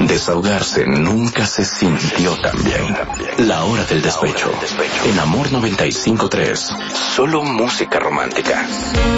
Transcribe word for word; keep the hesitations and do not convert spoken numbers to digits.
Desahogarse nunca se sintió tan bien. La hora del despecho. En Amor noventa y cinco tres. Solo música romántica.